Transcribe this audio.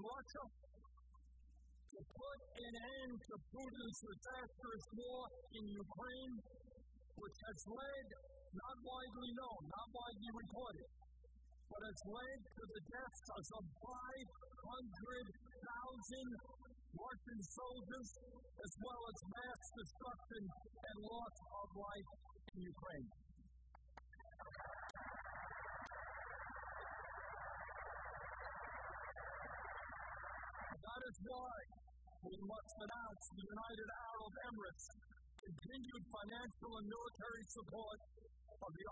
Russia to put an end to Putin's disastrous war in Ukraine, which has led, not widely known, not widely reported, but has led to the deaths of some 500,000 Russian soldiers, as well as mass destruction and loss of life in Ukraine. That is why we must announce the United Arab Emirates' continued financial and military support of the